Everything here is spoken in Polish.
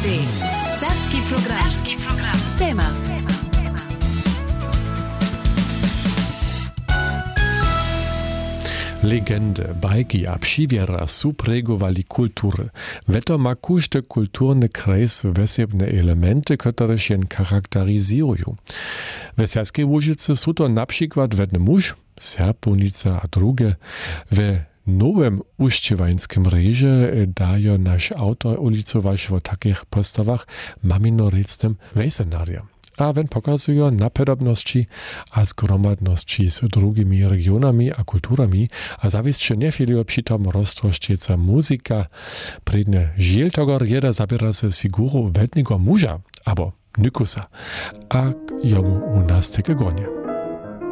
Serbski program. Tema. Legende, bajki a přivjera su pregovali kultury. Weto ma kušte kulturny krajs wesebne elementy, które się charakterizują. W Serskiej Łużycy su to na przykład wedny muž, Serpunica a drugie. W nowym uściewańskim reže daje nasz autor ulicować w takich postawach maminorecnym wejsenaria. A wen pokazują na podobności a zgromadności z drugimi regionami a kulturami, a zawisće nie chwilio přitom roztroštěca muzika. Predne žiel tego rieda zabiera se z figuru vednego muža, abo Nikusa, a jomu u nas teke gonie.